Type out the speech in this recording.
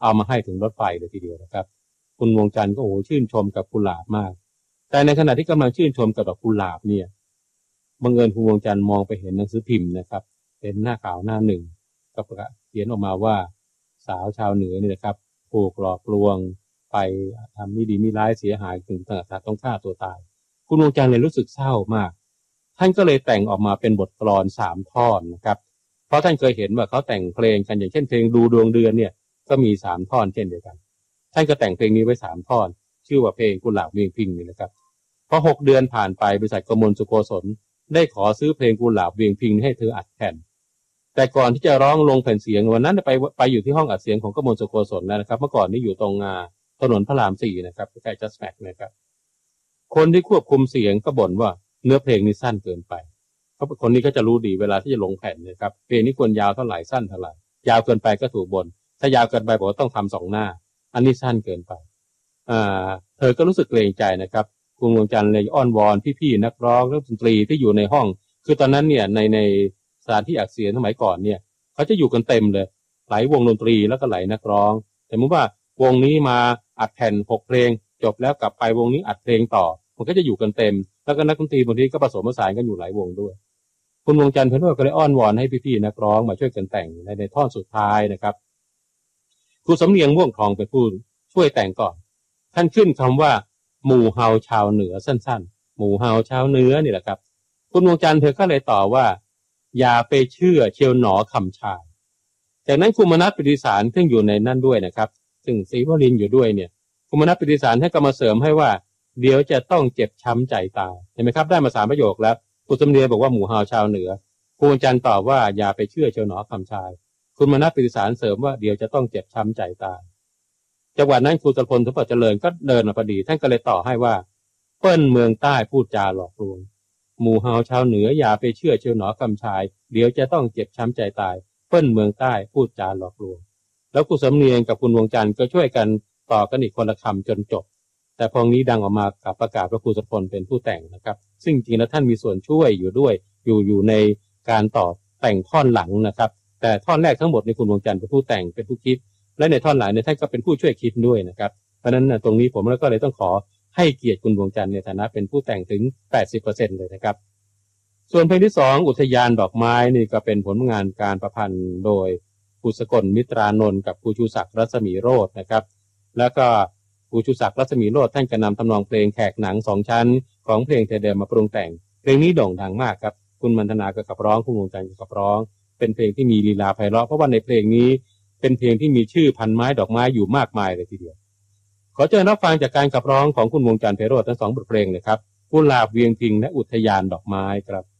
เอามาให้ถึงรถไฟเลยทีเดียวนะครับคุณดวงจันทร์ก็โอ้ชื่นชมกับกุหลาบมากแต่ในขณะที่กำลังชื่นชมกับดอกกุหลาบเนี่ยบังเอิญคุณดวงจันทร์มองไปเห็นหนังสือพิมพ์นะครับเป็นหน้าข่าวหน้าหนึ่งก็เขียนออกมาว่าสาวชาวเหนือนี่นะครับถูกหลอกลวงไปทำไม่ดีไม่ร้ายเสียหายถึงขนาดต้องฆ่าตัวตายคุณดวงจันทร์เลยรู้สึกเศร้ามากท่านก็เลยแต่งออกมาเป็นบทกลอน3 ท่อนนะครับเพราะท่านเคยเห็นว่าเขาแต่งเพลงกันอย่างเช่นเพลงดูดวงเดือนเนี่ยก็มี3 ท่อนเช่นเดียวกันท่านก็แต่งเพลงนี้ไว้3 ท่อนชื่อว่าเพลงกุหลาบเวียงพิงนี่นะครับพอ6 เดือนผ่านไปบริษัทกมลสุโกศลได้ขอซื้อเพลงกุหลาบเวียงพิงให้เธออัดแผ่นแต่ก่อนที่จะร้องลงแผ่นเสียงวันนั้นไปอยู่ที่ห้องอัดเสียงของกมลสุโกศลนะครับเมื่อก่อนนี้อยู่ตรงถนนพระราม4นะครับใกล้จัสแม็กนะครับคนที่ควบคุมเสียงก็บ่นว่าเนื้อเพลงนี้สั้นเกินไปเขาคนนี้ก็จะรู้ดีเวลาที่จะลงแผ่นนะครับเพลงนี้ควรยาวเท่าไหร่สั้นเท่าไหร่ยาวเกินไปก็ถูกบ่นถ้ายาวเกินไปบอกว่าต้องทำ2 หน้าอันนี้สั้นเกินไปเธอก็รู้สึกเกรงใจนะครับคุณดวงจันทร์เลยอ้อนวอนพี่ๆนักร้องนักดนตรีที่อยู่ในห้องคือตอนนั้นเนี่ยในสถานที่อัดเสียงสมัยก่อนเนี่ยเขาจะอยู่กันเต็มเลยหลายวงดนตรีแล้วก็หลายนักร้องแต่เมื่อว่าวงนี้มาอัดแผ่น6 เพลงจบแล้วกลับไปวงนี้อัดเพลงต่อมันก็จะอยู่กันเต็มแล้วก็นักดนตรีบางทีก็ผสมผสานกันอยู่หลายวงด้วยคุณดวงจันทร์เพื่อนก็เลยอ้อนวอนให้พี่ๆนักร้องมาช่วยกันแต่งในท่อนสุดท้ายนะครับครูสำเนียงม่วงทองเป็นผู้ช่วยแต่งก่อนท่านขึ้นคำว่าหมู่เฮาชาวเหนือสั้นๆหมู่เฮาชาวเหนือนี่แหละครับคุณดวงจันทร์เธอก็เลยต่อว่าอย่าไปเชื่อเชียวหนอคำชายจากนั้นคุณมนัส ปิติสารซึ่งอยู่ในนั่นด้วยนะครับซึ่งศรีวรินทร์อยู่ด้วยเนี่ยคุณมนัส ปิติสารให้ก็มาเสริมให้ว่าเดี๋ยวจะต้องเจ็บช้ำใจตายเห็นไหมครับได้มา3 ประโยคแล้วคุณสำเนียงบอกว่าหมู่เฮาชาวเหนือคุณดวงจันทร์ตอบว่าอย่าไปเชื่อเชียวหนอคำชายคุณมนัส ปิติสารเสริมว่าเดี๋ยวจะต้องเจ็บช้ำใจตายจังหวะนั้นครูสรพลสมบัติเจริญก็เดินมาพอดีท่านก็เลยต่อให้ว่าเปิ้นเมืองใต้พูดจาหลอกลวงหมู่เฮาชาวเหนืออย่าไปเชื่อเชียวหนอคำชายเดี๋ยวจะต้องเจ็บช้ำใจตายเปิ้นเมืองใต้พูดจาหลอกลวงแล้วครูสำเนียงกับคุณดวงจันทร์ก็ช่วยกันต่อกันอีกคนละคำจนจบแต่พอนี้ดังออกมากับประกาศว่าครูสรพลเป็นผู้แต่งนะครับซึ่งจริงแล้วท่านมีส่วนช่วยอยู่ด้วยอยู่ในการต่อแต่งท่อนหลังนะครับแต่ท่อนแรกทั้งหมดในคุณดวงจันทร์เป็นผู้แต่งเป็นผู้คิดและในท่อนหลังเนี่ยท่านก็เป็นผู้ช่วยคิดด้วยนะครับเพราะฉะนั้นตรงนี้ผมก็เลยต้องขอให้เกียรติคุณดวงจันทร์ในฐานะเป็นผู้แต่งถึง 80% เลยนะครับส่วนเพลงที่2อุทยานดอกไม้นี่ก็เป็นผลงานการประพันธ์โดยครูสกลมิตรานนท์กับครูชูศักดิ์รัศมีโรจน์นะครับแล้วก็ครูชูศักดิ์รัศมีโรจน์ท่านก็นำทำนองเพลงแขกหนัง2 ชั้นของเพลงเธอเดิมมาปรุงแต่งเพลงนี้โด่งดังมากครับคุณมันธนาก็ขับร้องคุณดวงจันทร์ก็ขับร้องเป็นเพลงที่มีลีลาไพเราะเพราะว่าในเพลงนี้เป็นเพลงที่มีชื่อพันไม้ดอกไม้อยู่มากมายเลยทีเดียวขอเชิญรับฟังจากการขับร้องของคุณดวงจันทร์ไพโรจน์ทั้ง2 บทเพลงเลยครับกุหลาบเวียงพิงและอุทยานดอกไม้ครับ